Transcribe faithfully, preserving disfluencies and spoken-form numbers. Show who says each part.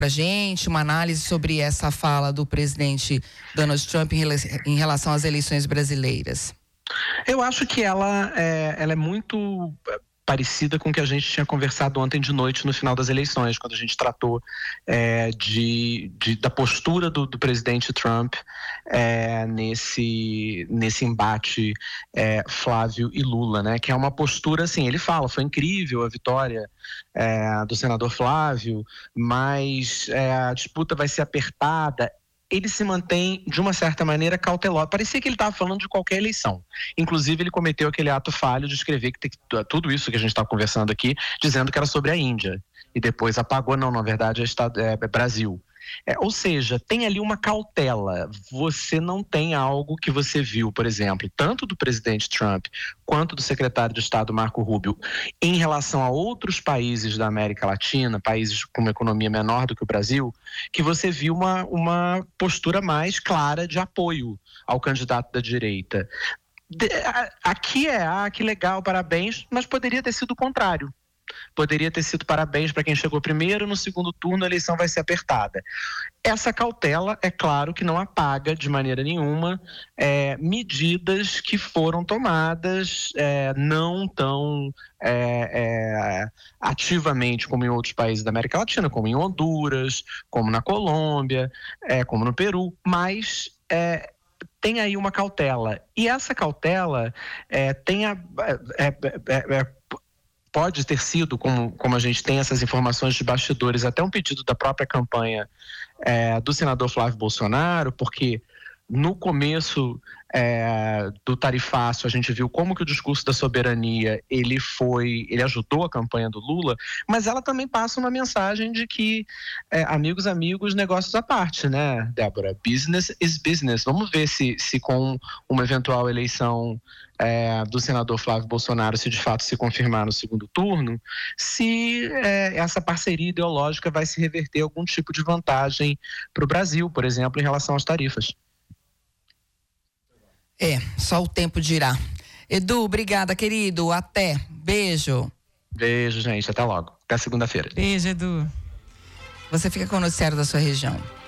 Speaker 1: pra gente uma análise sobre essa fala do presidente Donald Trump em, em relação às eleições brasileiras?
Speaker 2: Eu acho que ela é, ela é muito parecida com o que a gente tinha conversado ontem de noite no final das eleições, quando a gente tratou é, de, de, da postura do, do presidente Trump é, nesse, nesse embate é, Flávio e Lula, né? Que é uma postura, assim, ele fala, foi incrível a vitória é, do senador Flávio, mas é, a disputa vai ser apertada. Ele se mantém, de uma certa maneira, cauteloso. Parecia que ele estava falando de qualquer eleição. Inclusive, ele cometeu aquele ato falho de escrever que tem, tudo isso que a gente está conversando aqui, dizendo que era sobre a Índia. E depois apagou, não, na verdade, é, estado, é, é Brasil. É, ou seja, tem ali uma cautela. Você não tem algo que você viu, por exemplo, tanto do presidente Trump quanto do secretário de Estado Marco Rubio em relação a outros países da América Latina, países com uma economia menor do que o Brasil, que você viu uma, uma postura mais clara de apoio ao candidato da direita. De, a, aqui é, ah, que legal, parabéns, mas poderia ter sido o contrário. Poderia ter sido parabéns para quem chegou primeiro, no segundo turno a eleição vai ser apertada. Essa cautela, é claro que não apaga de maneira nenhuma é, medidas que foram tomadas é, não tão é, é, ativamente como em outros países da América Latina, como em Honduras, como na Colômbia, é, como no Peru, mas é, tem aí uma cautela. E essa cautela é, tem a... É, é, é, pode ter sido, como, como a gente tem essas informações de bastidores, até um pedido da própria campanha é, do senador Flávio Bolsonaro, porque no começo é, do tarifaço a gente viu como que o discurso da soberania ele foi, ele ajudou a campanha do Lula, mas ela também passa uma mensagem de que é, amigos, amigos, negócios à parte, né, Débora? Business is business. Vamos ver se, se com uma eventual eleição É, do senador Flávio Bolsonaro, se de fato se confirmar no segundo turno, se é, essa parceria ideológica vai se reverter algum tipo de vantagem para o Brasil, por exemplo, em relação às tarifas.
Speaker 1: É, só o tempo dirá. Edu, obrigada, querido. Até. Beijo.
Speaker 2: Beijo, gente. Até logo. Até segunda-feira.
Speaker 3: Beijo, Edu.
Speaker 1: Você fica com o noticiário da sua região.